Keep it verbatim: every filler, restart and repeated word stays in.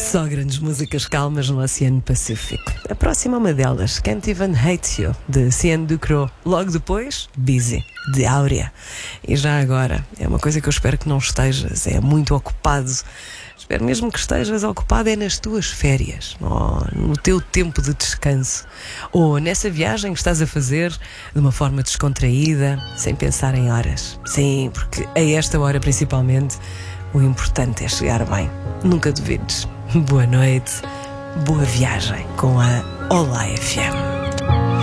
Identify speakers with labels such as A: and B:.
A: Só grandes músicas calmas no Oceano Pacífico. A próxima é uma delas, Can't Even Hate You, de Cian Ducrot. Logo depois, Busy, de Áurea. E já agora, é uma coisa que eu espero que não estejas, é muito ocupado. Espero mesmo que estejas ocupado é nas tuas férias, ou no teu tempo de descanso, ou nessa viagem que estás a fazer de uma forma descontraída, sem pensar em horas. Sim, porque a esta hora principalmente, o importante é chegar bem. Nunca duvides. Boa noite, boa viagem com a Olá F M.